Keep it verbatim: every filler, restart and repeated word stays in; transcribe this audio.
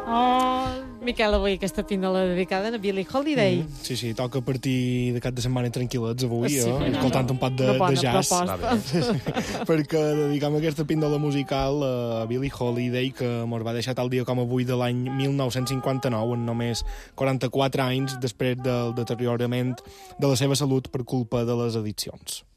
Oh, Miquel, avui aquesta píndola dedicada a Billie Holiday. Mm, sí, sí, toca a partir de cap de setmana tranquil·lets avui, Sí, eh? bueno, escoltant un pot de, una bona de jazz. proposta. Perquè dedicam aquesta píndola musical a Billie Holiday, que mos va deixar tal dia com avui de l'any mil nou-cents cinquanta-nou, en només quaranta-quatre anys després del deteriorament de la seva salut per culpa de les addiccions.